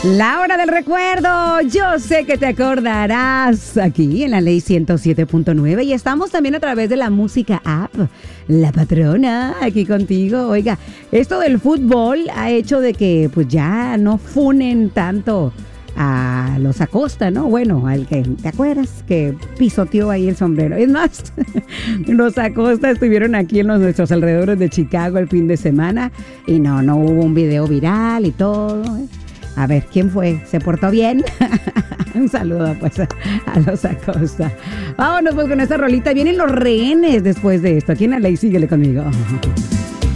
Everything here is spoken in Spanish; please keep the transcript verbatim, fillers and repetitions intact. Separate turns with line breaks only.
La hora del recuerdo, yo sé que te acordarás aquí en la Ley ciento siete punto nueve y estamos también a través de la música app, La Patrona, aquí contigo. Oiga, esto del fútbol ha hecho de que pues ya no funen tanto a los Acosta, ¿no? Bueno, al que, ¿te acuerdas? Que pisoteó ahí el sombrero. Es más, los Acosta estuvieron aquí en los, nuestros alrededores de Chicago el fin de semana y no, no hubo un video viral y todo, ¿eh? A ver, ¿quién fue? ¿Se portó bien? Un saludo pues a, a los Acosta. Vámonos pues con esta rolita. Vienen los rehenes después de esto. Aquí en la Ley, síguele conmigo.